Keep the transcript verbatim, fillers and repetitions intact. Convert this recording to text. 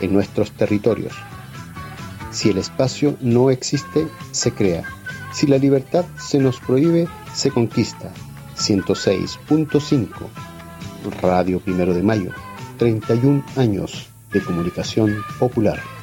en nuestros territorios. Si el espacio no existe, se crea. Si la libertad se nos prohíbe, se conquista. ciento seis punto cinco Radio Primero de Mayo, treinta y un años de comunicación popular.